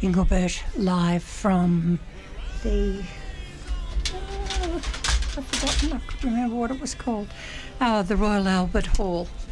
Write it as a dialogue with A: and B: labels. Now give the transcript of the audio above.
A: Engelbert live from the... I've forgotten, I couldn't remember what it was called. The Royal Albert Hall.